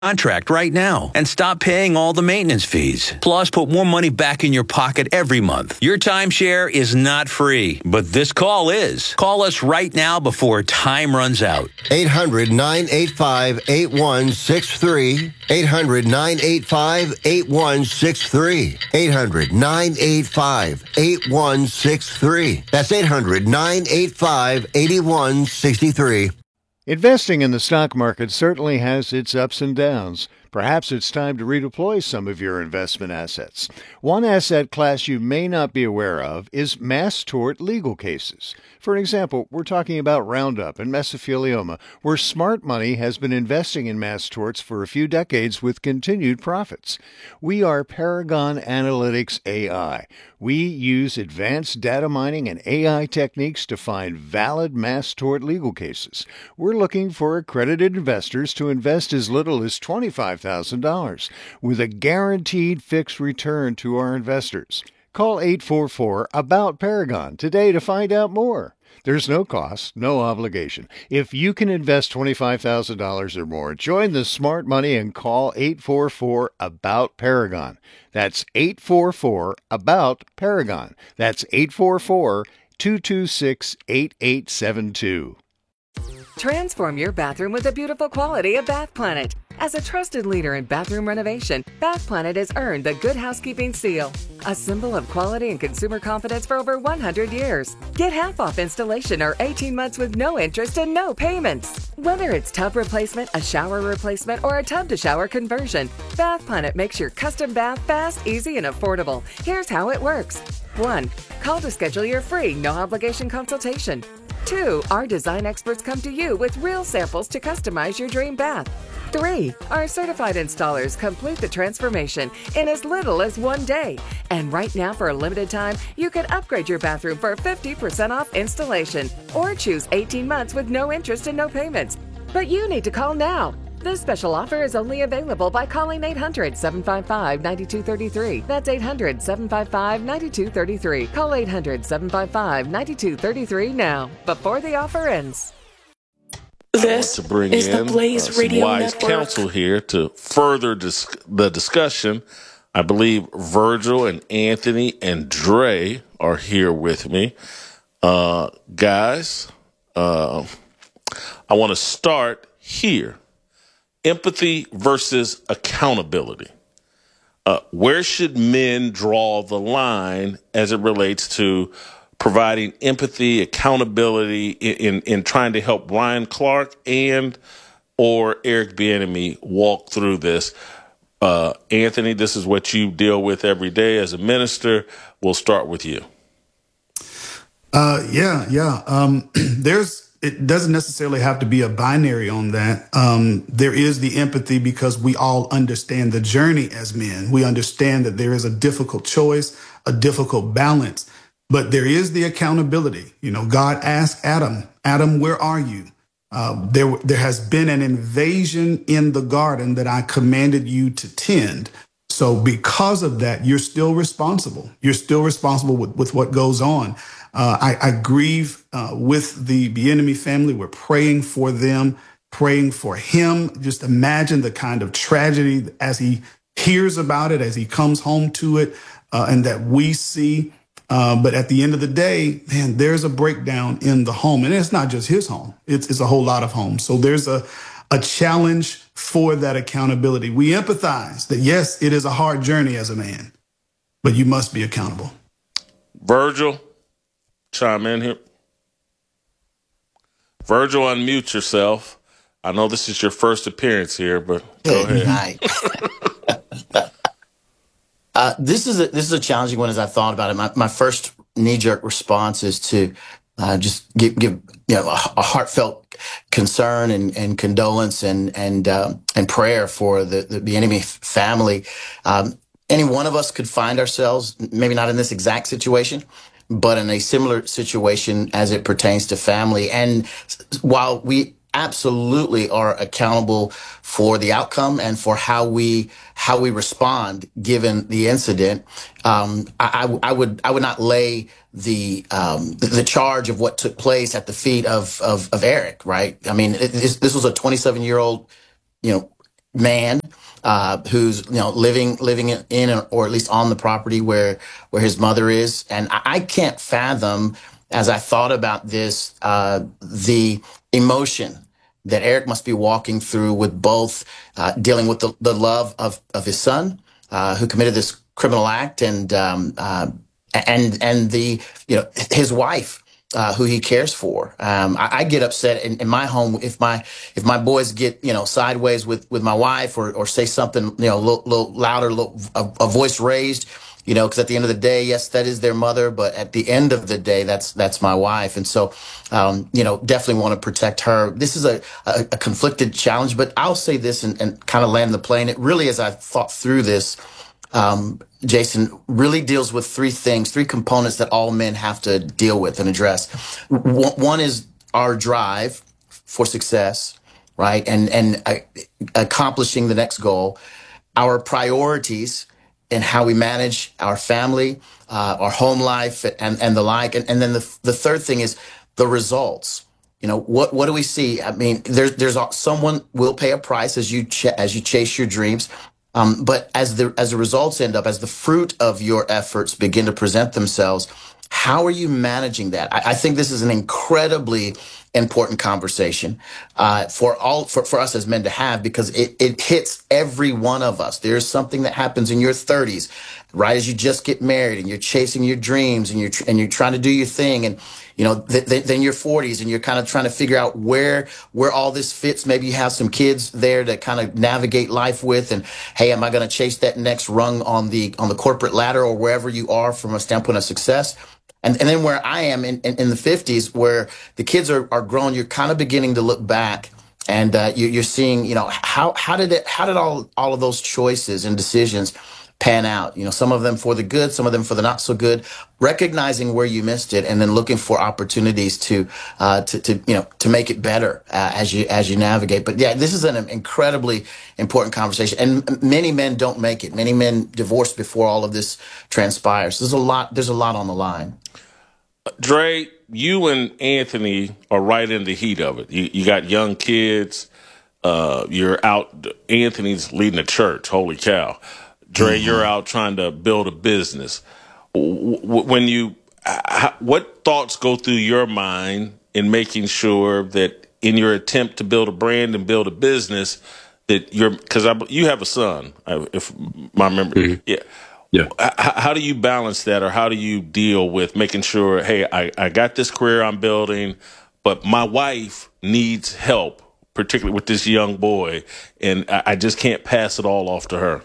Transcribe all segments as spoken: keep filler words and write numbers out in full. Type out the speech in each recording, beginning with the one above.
contract right now and stop paying all the maintenance fees. Plus, put more money back in your pocket every month. Your timeshare is not free, but this call is. Call us right now before time runs out. eight hundred, nine eight five, eight one six three. eight hundred, nine eight five, eight one six three. eight hundred, nine eight five, eight one six three. That's eight hundred, nine eight five, eight one six three. Investing in the stock market certainly has its ups and downs. Perhaps it's time to redeploy some of your investment assets. One asset class you may not be aware of is mass tort legal cases. For example, we're talking about Roundup and mesothelioma, where smart money has been investing in mass torts for a few decades with continued profits. We are Paragon Analytics A I. We use advanced data mining and A I techniques to find valid mass tort legal cases. We're looking for accredited investors to invest as little as twenty-five thousand dollars with a guaranteed fixed return to our investors. Call eight four four, ABOUT Paragon today to find out more. There's no cost, no obligation. If you can invest twenty-five thousand dollars or more, join the smart money and call eight four four, ABOUT Paragon. That's eight four four, ABOUT Paragon. That's eight four four, two two six, eight eight seven two. Transform your bathroom with the beautiful quality of Bath Planet. As a trusted leader in bathroom renovation, Bath Planet has earned the Good Housekeeping seal, a symbol of quality and consumer confidence for over one hundred years. Get half off installation or eighteen months with no interest and no payments. Whether it's tub replacement, a shower replacement, or a tub-to-shower conversion, Bath Planet makes your custom bath fast, easy, and affordable. Here's how it works. one. Call to schedule your free, no-obligation consultation. two. Our design experts come to you with real samples to customize your dream bath. three. Our certified installers complete the transformation in as little as one day. And right now, for a limited time, you can upgrade your bathroom for fifty percent off installation or choose eighteen months with no interest and no payments. But you need to call now. This special offer is only available by calling eight hundred, seven five five, nine two three three. That's eight hundred, seven five five, nine two three three. Call eight hundred, seven five five, nine two three three now, before the offer ends. This to bring is in the Blaze uh, some Radio wise Network. counsel here to further dis- the discussion. I believe Virgil and Anthony and Dre are here with me. Uh, guys, uh, I want to start here. Empathy versus accountability. Uh, where should men draw the line as it relates to providing empathy, accountability in, in, in trying to help Ryan Clark and or Eric Bieniemy walk through this? Uh, Anthony, this is what you deal with every day as a minister. We'll start with you. Uh, yeah, yeah. Um, there's. It doesn't necessarily have to be a binary on that. Um, there is the empathy because we all understand the journey as men. We understand that there is a difficult choice, a difficult balance, but there is the accountability. You know, God asked Adam, Adam, where are you? Uh, there, there has been an invasion in the garden that I commanded you to tend. So because of that, you're still responsible. You're still responsible with, with what goes on. Uh, I, I grieve uh, with the Bieniemy family. We're praying for them, praying for him. Just imagine the kind of tragedy as he hears about it, as he comes home to it, uh, and that we see. Uh, but at the end of the day, man, there's a breakdown in the home. And it's not just his home. It's, it's a whole lot of homes. So there's a, a challenge for that accountability. We empathize that, yes, it is a hard journey as a man, but you must be accountable. Virgil, chime in here. Virgil, unmute yourself. I know this is your first appearance here, but go Good ahead. night. uh, this is a this is a challenging one as I thought about it. My my first knee jerk response is to uh, just give give you know a, a heartfelt concern and, and condolence and and uh, and prayer for the the Bieniemy family. Um, any one of us could find ourselves, maybe not in this exact situation, but in a similar situation as it pertains to family. And while we absolutely are accountable for the outcome and for how we how we respond given the incident, um, I, I would I would not lay the um, the charge of what took place at the feet of of, of Eric. Right? I mean, it, this, this was a twenty-seven year old, you know, man uh, who's you know living living in or at least on the property where where his mother is, and I, I can't fathom, as I thought about this, uh, the emotion that Eric must be walking through with both uh, dealing with the, the love of of his son uh, who committed this criminal act, and um, uh, and and the you know his wife. Uh, who he cares for. Um, I, I get upset in, in my home if my if my boys get you know sideways with, with my wife or, or say something you know a little, little louder, little, a, a voice raised. You know, because at the end of the day, yes, that is their mother, but at the end of the day, that's that's my wife, and so um, you know, definitely want to protect her. This is a, a, a conflicted challenge, but I'll say this and, and kind of land the plane. It really, as I thought through this. Um, Jason, really deals with three things, three components that all men have to deal with and address. One is our drive for success, right? And, and uh, accomplishing the next goal, our priorities and how we manage our family, uh, our home life and, and the like. And, and then the, the third thing is the results. You know, what, what do we see? I mean, there's, there's someone will pay a price as you, ch- as you chase your dreams. Um, but as the as the results end up, as the fruit of your efforts begin to present themselves, how are you managing that? I, I think this is an incredibly important conversation uh, for all for, for us as men to have, because it, it hits every one of us. There's something that happens in your thirties, right as you just get married, and you're chasing your dreams, and you're and you're trying to do your thing, and you know, th- th- then your forties, and you're kind of trying to figure out where where all this fits. Maybe you have some kids there to kind of navigate life with, and hey, am I going to chase that next rung on the on the corporate ladder or wherever you are from a standpoint of success? And and then where I am in, in, in the fifties, where the kids are, are grown, you're kind of beginning to look back, and uh, you, you're seeing, you know, how how did it how did all all of those choices and decisions pan out? You know, some of them for the good, some of them for the not so good. Recognizing where you missed it, and then looking for opportunities to uh, to, to you know to make it better uh, as you as you navigate. But yeah, this is an incredibly important conversation, and many men don't make it. Many men divorce before all of this transpires. There's a lot. There's a lot on the line. Dre, you and Anthony are right in the heat of it. You, you got young kids. Uh, you're out. Anthony's leading a church. Holy cow. Dre, mm-hmm. You're out trying to build a business. When you, what thoughts go through your mind in making sure that in your attempt to build a brand and build a business that you're, because you have a son, if my memory, mm-hmm. yeah. Yeah. How, how do you balance that, or how do you deal with making sure, hey, I, I got this career I'm building, but my wife needs help, particularly with this young boy, and I, I just can't pass it all off to her?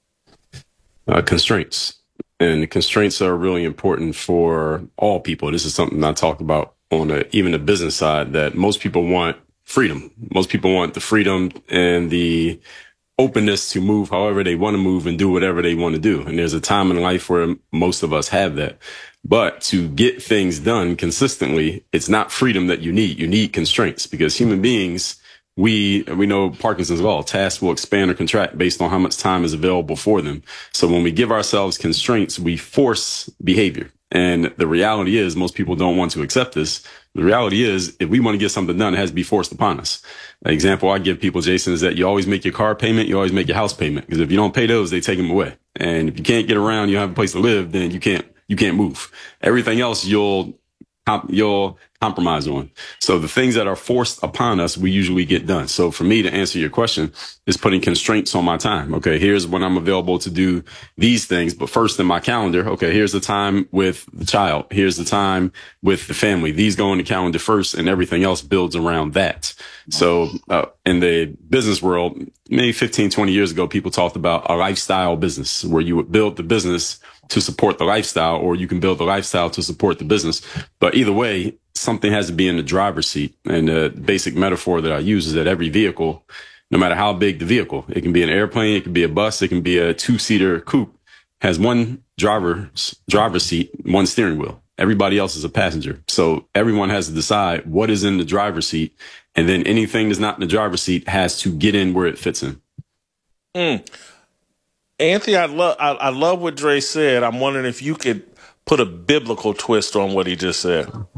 Uh, constraints. And constraints are really important for all people. This is something I talked about on a, even the business side, that most people want freedom. Most people want the freedom and the openness to move however they want to move and do whatever they want to do. And there's a time in life where most of us have that. But to get things done consistently, it's not freedom that you need. You need constraints, because human beings, we we know Parkinson's law, tasks will expand or contract based on how much time is available for them. So when we give ourselves constraints, we force behavior. And the reality is, most people don't want to accept this. The reality is, if we want to get something done, it has to be forced upon us. An example I give people, Jason, is that you always make your car payment, you always make your house payment. Because if you don't pay those, they take them away. And if you can't get around, you don't have a place to live, then you can't you can't move. Everything else you'll you'll compromise on. So the things that are forced upon us, we usually get done. So for me, to answer your question, is putting constraints on my time. Okay, here's when I'm available to do these things. But first in my calendar, okay, here's the time with the child. Here's the time with the family. These go in the calendar first, and everything else builds around that. So uh, in the business world, maybe fifteen, twenty years ago, people talked about a lifestyle business, where you would build the business to support the lifestyle, or you can build the lifestyle to support the business. But either way, something has to be in the driver's seat. And the basic metaphor that I use is that every vehicle, no matter how big the vehicle, it can be an airplane, it can be a bus, it can be a two-seater coupe, has one driver's driver's seat, one steering wheel. Everybody else is a passenger. So everyone has to decide what is in the driver's seat, and then anything that's not in the driver's seat has to get in where it fits in. Mm. Anthony, I love I, I love what Dre said. I'm wondering if you could put a biblical twist on what he just said.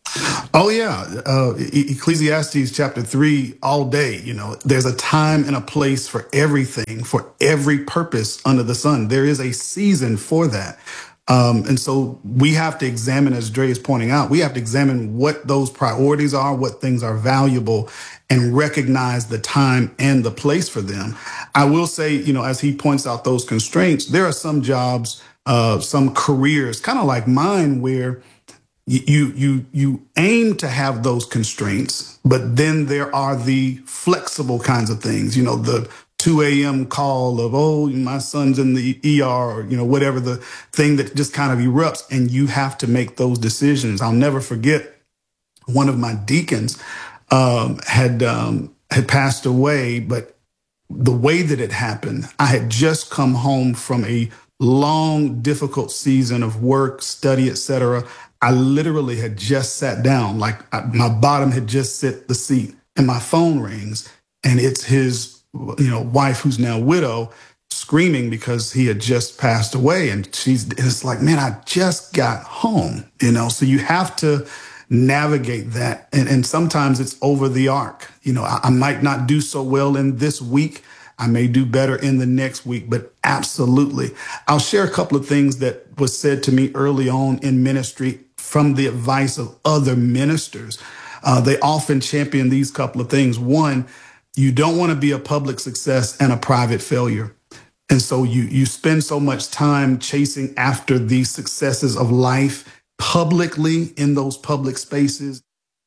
Oh yeah, uh, E- Ecclesiastes chapter three all day. You know, there's a time and a place for everything, for every purpose under the sun. There is a season for that. Um, and so we have to examine, as Dre is pointing out, we have to examine what those priorities are, what things are valuable, and recognize the time and the place for them. I will say, you know, as he points out those constraints, there are some jobs, uh, some careers, kind of like mine, where you you you aim to have those constraints, but then there are the flexible kinds of things. You know, the two a.m. call of, oh, my son's in the E R, or, you know, whatever the thing that just kind of erupts, and you have to make those decisions. I'll never forget one of my deacons um, had um, had passed away, but the way that it happened, I had just come home from a long, difficult season of work, study, et cetera. I literally had just sat down, like I, my bottom had just hit the seat, and my phone rings, and it's his, you know, wife, who's now widow, screaming because he had just passed away. And she's, it's like, man, I just got home, you know. So you have to navigate that, and, and sometimes it's over the arc. You know, I, I might not do so well in this week. I may do better in the next week, but absolutely. I'll share a couple of things that was said to me early on in ministry from the advice of other ministers. Uh, they often champion these couple of things. One, you don't want to be a public success and a private failure. And so you you spend so much time chasing after the successes of life publicly in those public spaces.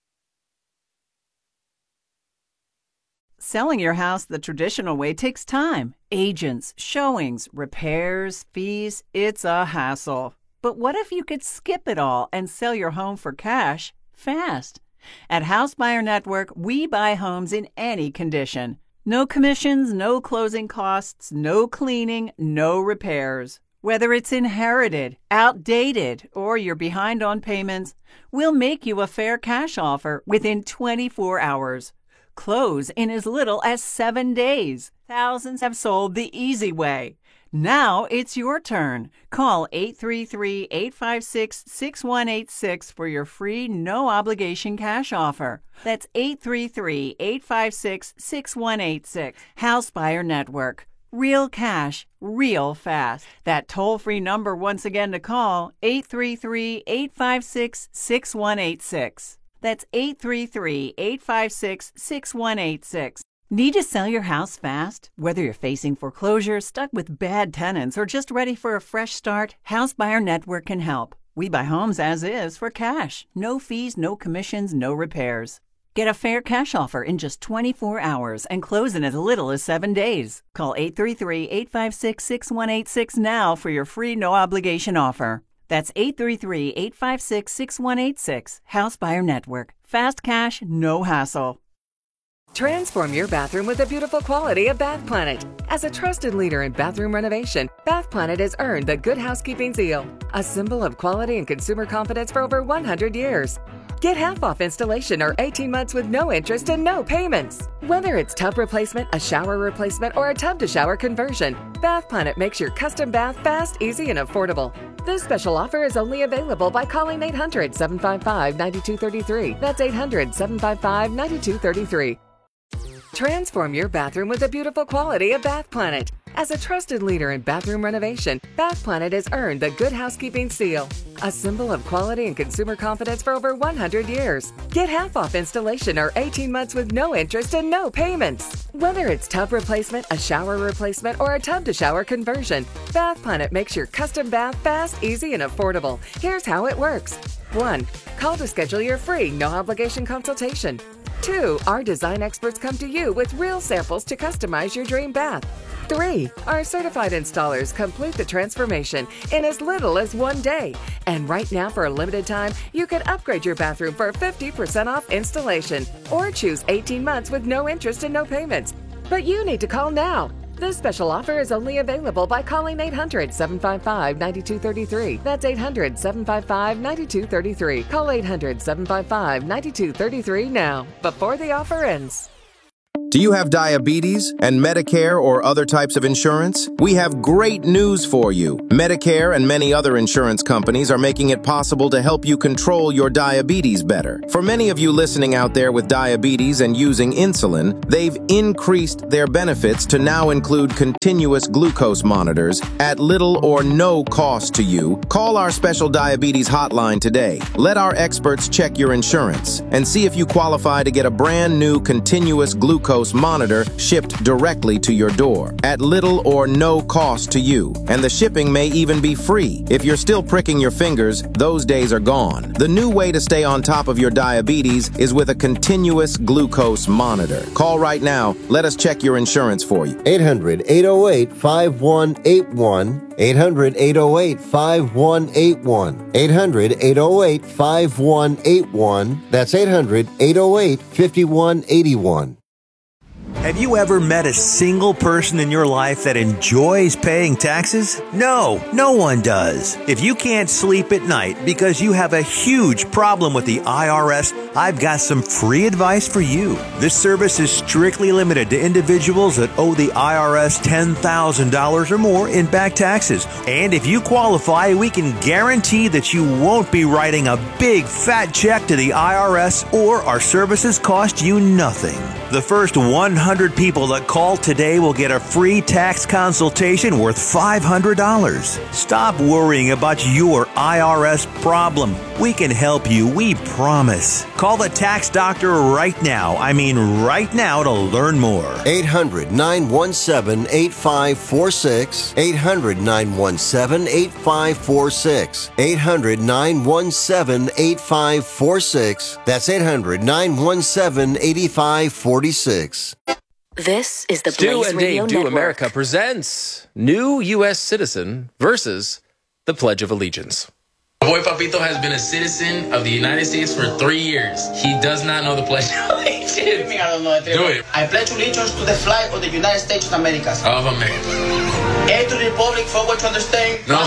Selling your house the traditional way takes time. Agents, showings, repairs, fees, it's a hassle. But what if you could skip it all and sell your home for cash fast? At House Buyer Network, we buy homes in any condition. No commissions, no closing costs, no cleaning, no repairs. Whether it's inherited, outdated, or you're behind on payments, we'll make you a fair cash offer within twenty-four hours. Close in as little as seven days. Thousands have sold the easy way. Now it's your turn. Call eight three three, eight five six, six one eight six for your free, no-obligation cash offer. That's eight three three, eight five six, six one eight six. House Buyer Network. Real cash, real fast. That toll-free number once again to call, eight three three, eight five six, six one eight six. That's eight three three, eight five six, six one eight six. Need to sell your house fast? Whether you're facing foreclosure, stuck with bad tenants, or just ready for a fresh start, House Buyer Network can help. We buy homes as is for cash. No fees, no commissions, no repairs. Get a fair cash offer in just twenty-four hours and close in as little as seven days. Call eight three three, eight five six, six one eight six now for your free no-obligation offer. That's eight three three, eight five six, six one eight six. House Buyer Network. Fast cash, no hassle. Transform your bathroom with the beautiful quality of Bath Planet. As a trusted leader in bathroom renovation, Bath Planet has earned the Good Housekeeping seal, a symbol of quality and consumer confidence for over one hundred years. Get half off installation or eighteen months with no interest and no payments. Whether it's tub replacement, a shower replacement, or a tub-to-shower conversion, Bath Planet makes your custom bath fast, easy, and affordable. This special offer is only available by calling eight hundred, seven five five, nine two three three. That's eight hundred, seven five five, nine two three three. Transform your bathroom with the beautiful quality of Bath Planet. As a trusted leader in bathroom renovation, Bath Planet has earned the Good Housekeeping seal, a symbol of quality and consumer confidence for over one hundred years. Get half off installation or eighteen months with no interest and no payments. Whether it's tub replacement, a shower replacement, or a tub-to-shower conversion, Bath Planet makes your custom bath fast, easy, and affordable. Here's how it works. one. Call to schedule your free, no-obligation consultation. two. Our design experts come to you with real samples to customize your dream bath. three. Our certified installers complete the transformation in as little as one day. And right now, for a limited time, you can upgrade your bathroom for fifty percent off installation or choose eighteen months with no interest and no payments. But you need to call now. This special offer is only available by calling eight hundred, seven five five, nine two three three. That's eight hundred, seven five five, nine two three three. Call eight hundred, seven five five, nine two three three now, before the offer ends. Do you have diabetes and Medicare or other types of insurance? We have great news for you. Medicare and many other insurance companies are making it possible to help you control your diabetes better. For many of you listening out there with diabetes and using insulin, they've increased their benefits to now include continuous glucose monitors at little or no cost to you. Call our special diabetes hotline today. Let our experts check your insurance and see if you qualify to get a brand new continuous glucose monitor shipped directly to your door at little or no cost to you. And the shipping may even be free. If you're still pricking your fingers, those days are gone. The new way to stay on top of your diabetes is with a continuous glucose monitor. Call right now. Let us check your insurance for you. eight hundred, eight oh eight, five one eight one. eight hundred, eight oh eight, five one eight one. eight hundred, eight oh eight, five one eight one. That's eight hundred, eight oh eight, five one eight one. Have you ever met a single person in your life that enjoys paying taxes? No, no one does. If you can't sleep at night because you have a huge problem with the I R S, I've got some free advice for you. This service is strictly limited to individuals that owe the I R S ten thousand dollars or more in back taxes. And if you qualify, we can guarantee that you won't be writing a big fat check to the I R S, or our services cost you nothing. The first one hundred people that call today will get a free tax consultation worth five hundred dollars. Stop worrying about your I R S problem. We can help you, we promise. Call the tax doctor right now. I mean right now to learn more. eight hundred, nine one seven, eight five four six. eight hundred, nine one seven, eight five four six. eight hundred, nine one seven, eight five four six. That's eight hundred, nine one seven, eight five four six. This is the Stu Blaze and Radio Dave Do Network. America presents New U S Citizen versus the Pledge of Allegiance. My boy Papito has been a citizen of the United States for three years. He does not know the Pledge of Allegiance. I don't know it. Do it. I pledge allegiance to the flag of the United States of America. Of America. And to the republic for which understand. No.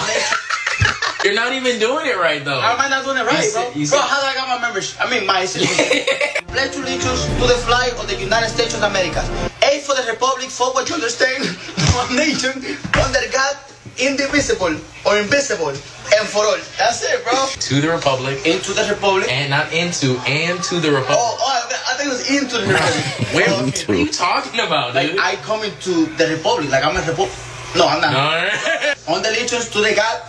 You're not even doing it right, though. How am I not doing it right, You bro? said- you Bro, said- how do I got my membership? I mean, my citizenship. Pledge allegiance to the flag of the United States of America. A for the republic for which understand one nation under God, indivisible or invisible, and for all. That's it, bro. To the Republic. Into the republic. And not into, and to the Republic. Oh, oh, I think it was into the republic. Where, what are you talking about, Like, dude? I come into the republic. Like, I'm a republic. No, I'm not. No. On the allegiance to the God.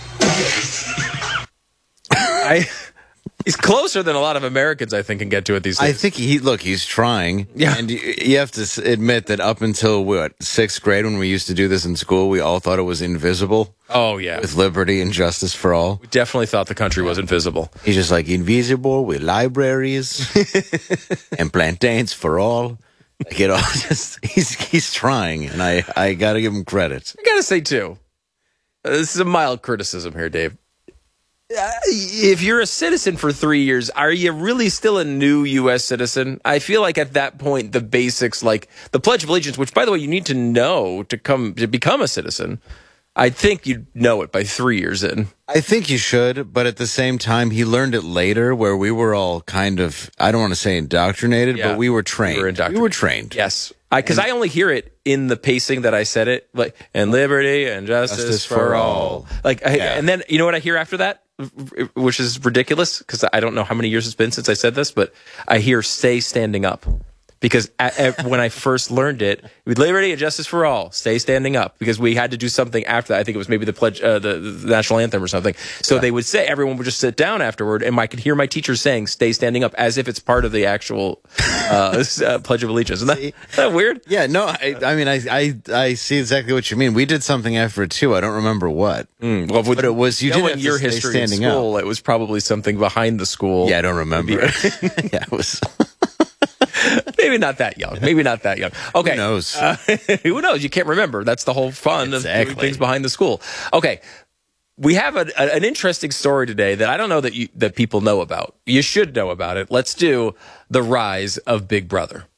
I, he's closer than a lot of Americans, I think, can get to it these days. I think he look. He's trying. Yeah. And you, you have to s- admit that up until what sixth grade, when we used to do this in school, we all thought it was invisible. Oh, yeah. With liberty and justice for all. We definitely thought the country was invisible. He's just like invisible with libraries and plantains for all. Like it all just he's he's trying, and I I gotta give him credit. I gotta say, too, uh, this is a mild criticism here, Dave. Uh, if you're a citizen for three years, are you really still a new U S citizen? I feel like at that point, the basics, like the Pledge of Allegiance, which, by the way, you need to know to come to become a citizen, I think you'd know it by three years in. I think you should, but at the same time, he learned it later, where we were all kind of, I don't want to say indoctrinated, Yeah. but we were trained. We were We indoctrinated. were trained. Yes. Because I, I only hear it in the pacing that I said it, like, and liberty and justice, Justice for, for all. all. Like, I, Yeah. and then, you know what I hear after that? Which is ridiculous, because I don't know how many years it's been since I said this, but I hear stay standing up. Because at, at, when I first learned it, with liberty and justice for all, stay standing up. Because we had to do something after that. I think it was maybe the pledge, uh, the, the national anthem or something. So yeah. They would say, everyone would just sit down afterward, and I could hear my teacher saying, stay standing up, as if it's part of the actual uh, uh, Pledge of Allegiance. Isn't that, isn't that weird? Yeah, no, I, I mean, I, I I see exactly what you mean. We did something after it, too. I don't remember what. Mm, well, with, but it was, you did knowing your history in school, up. It was probably something behind the school. Yeah, I don't remember. Yeah, it was... Maybe not that young. Maybe not that young. Okay. Who knows? Uh, who knows? You can't remember. That's the whole fun exactly. of doing things behind the school. Okay. We have a, a, an interesting story today that I don't know that you, that people know about. You should know about it. Let's do the rise of Big Brother.